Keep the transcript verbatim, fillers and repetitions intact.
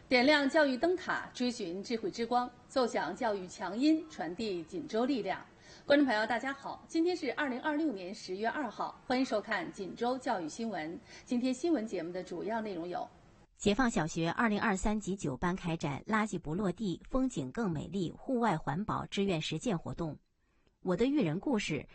点亮教育灯塔，追寻智慧之光，奏响教育强音，传递锦州力量。观众朋友，大家好，今天是二零二六年十月二号，欢迎收看锦州教育新闻。今天新闻节目的主要内容有： 解放小学二零二三级九班开展垃圾不落地，风景更美丽户外环保志愿实践活动。我的育人故事